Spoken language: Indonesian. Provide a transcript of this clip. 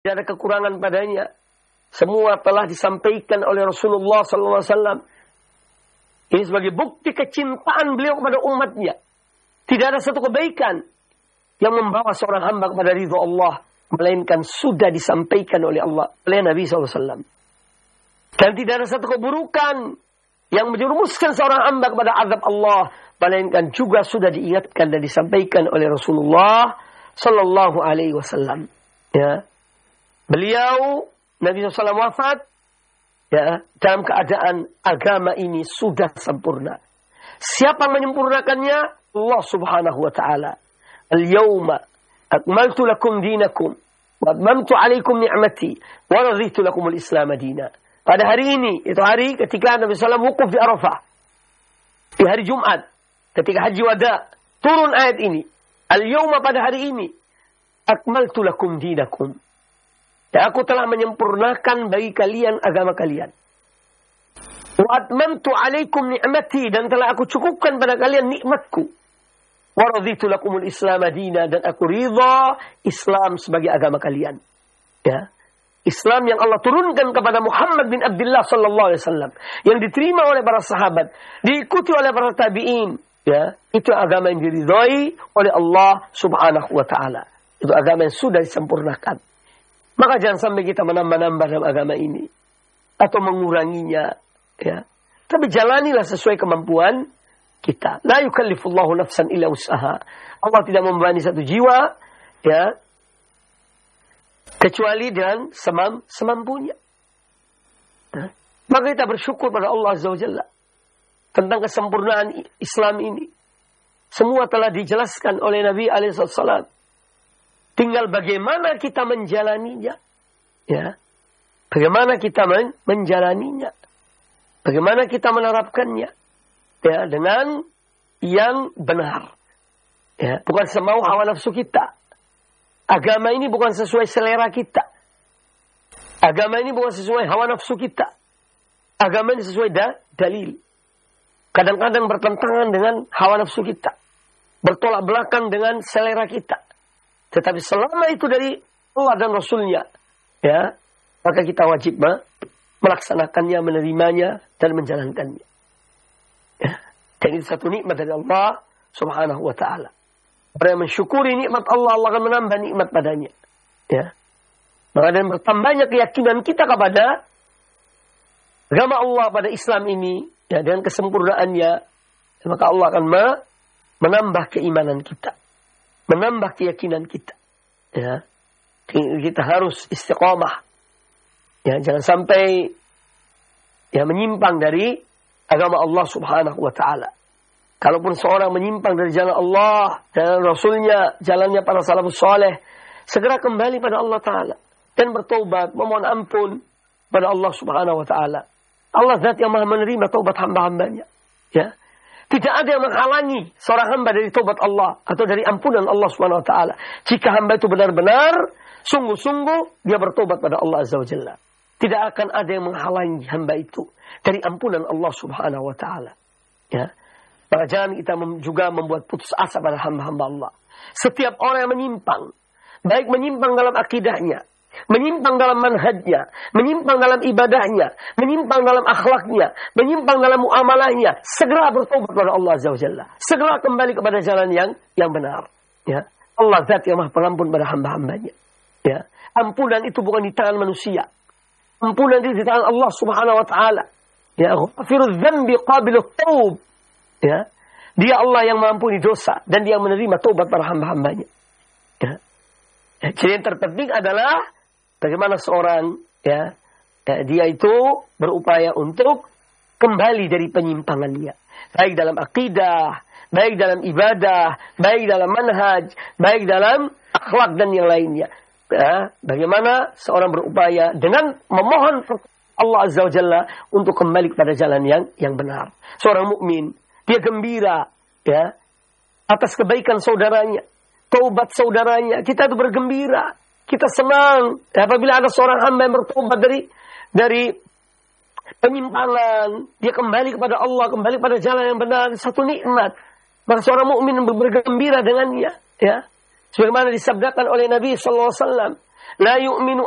tidak ada kekurangan padanya. Semua telah disampaikan oleh Rasulullah SAW. Ini sebagai bukti kecintaan beliau kepada umatnya. Tidak ada satu kebaikan yang membawa seorang hamba kepada ridha Allah, melainkan sudah disampaikan oleh Allah, oleh Nabi SAW. Dan tidak ada satu keburukan yang menjerumuskan seorang hamba kepada azab Allah, melainkan juga sudah diingatkan dan disampaikan oleh Rasulullah Sallallahu Alaihi Wasallam. Ya, beliau Nabi SAW wafat, ya, dalam keadaan agama ini sudah sempurna. Siapa menyempurnakannya? Allah Subhanahu Wa Taala. Al-yawma akmaltu lakum dinakum wa atmamtu alaikum ni'mati wa raditu lakum al-Islam dina. Pada hari ini, itu hari ketika Nabi SAW wukuf di Arafah, di hari Jumat, ketika haji wada, turun ayat ini. Al-yawma, pada hari ini, akmaltu lakum dinakum. Dan aku telah menyempurnakan bagi kalian agama kalian. Wa atmamtu alaikum ni'mati, dan telah aku cukupkan pada kalian nikmatku. Wa raditu lakumul Islam dina, dan aku ridha Islam sebagai agama kalian. Ya. Islam yang Allah turunkan kepada Muhammad bin Abdullah sallallahu alaihi wasallam, yang diterima oleh para sahabat, diikuti oleh para tabi'in, ya, itu agama yang diridhai oleh Allah Subhanahu wa taala. Itu agama yang sudah disempurnakan. Maka jangan sampai kita menambah-nambah dalam agama ini atau menguranginya, ya. Tapi jalanilah sesuai kemampuan kita. La yukallifullahu nafsan illa wus'aha. Allah tidak membebani satu jiwa, ya, kecuali dengan semampunya. Nah, maka kita bersyukur pada Allah Azza wa Jalla tentang kesempurnaan Islam ini. Semua telah dijelaskan oleh Nabi SAW. Tinggal bagaimana kita menjalaninya. Ya. Bagaimana kita menjalaninya. Bagaimana kita menerapkannya. Ya, dengan yang benar. Ya, bukan semau hawa nafsu kita. Agama ini bukan sesuai selera kita. Agama ini bukan sesuai hawa nafsu kita. Agama ini sesuai dalil. Kadang-kadang bertentangan dengan hawa nafsu kita. Bertolak belakang dengan selera kita. Tetapi selama itu dari Allah dan Rasulnya, ya, maka kita wajib melaksanakannya, menerimanya, dan menjalankannya. Ya. Dan itu satu nikmat dari Allah Subhanahu wa ta'ala. Orang yang mensyukuri nikmat Allah, Allah akan menambah nikmat padanya. Ya. Maka dan bertambahnya keyakinan kita kepada agama Allah, pada Islam ini, ya, dengan kesempurnaannya, maka Allah akan menambah keimanan kita, menambah keyakinan kita. Ya. Kita harus istiqamah. Ya, jangan sampai ya menyimpang dari agama Allah Subhanahu wa ta'ala. Kalaupun seorang menyimpang dari jalan Allah, jalan Rasulnya, jalannya para salafus saleh, segera kembali pada Allah Ta'ala. Dan bertaubat, memohon ampun pada Allah Subhanahu wa ta'ala. Allah zat yang maha menerima taubat hamba-hambanya. Ya. Tidak ada yang menghalangi seorang hamba dari taubat Allah, atau dari ampunan Allah Subhanahu wa ta'ala. Jika hamba itu benar-benar, sungguh-sungguh, dia bertaubat pada Allah Azza wa Jalla. Tidak akan ada yang menghalangi hamba itu dari ampunan Allah Subhanahu wa ta'ala. Ya. Maka jangan kita juga membuat putus asa pada hamba-hamba Allah. Setiap orang yang menyimpang, baik menyimpang dalam akidahnya, menyimpang dalam manhajnya, menyimpang dalam ibadahnya, menyimpang dalam akhlaknya, menyimpang dalam muamalahnya, segera bertobat kepada Allah Azza wa Jalla. Segera kembali kepada jalan yang benar. Ya. Allah zat yang maha pengampun pada hamba-hambanya. Ya. Ampunan itu bukan di tangan manusia. Ampunan itu di tangan Allah Subhanahu wa ta'ala. Ya, ghafirudz dzambi qabilut taub. Ya, dia Allah yang mengampuni dosa dan dia menerima taubat para hamba-hambanya. Ya. Jadi yang terpenting adalah bagaimana seorang, ya, dia itu berupaya untuk kembali dari penyimpangannya, baik dalam akidah, baik dalam ibadah, baik dalam manhaj, baik dalam akhlak dan yang lainnya. Ya, bagaimana seorang berupaya dengan memohon Allah Azza wa Jalla untuk kembali kepada jalan yang benar. Seorang mukmin dia gembira, ya, atas kebaikan saudaranya, taubat saudaranya. Kita itu bergembira, kita senang. Apabila ada seorang hamba yang bertobat dari penyimpangan, dia kembali kepada Allah, kembali pada jalan yang benar, satu nikmat. Maka seorang mukmin bergembira dengannya, ya. Sebagaimana disabdakan oleh Nabi sallallahu alaihi wasallam, la yu'minu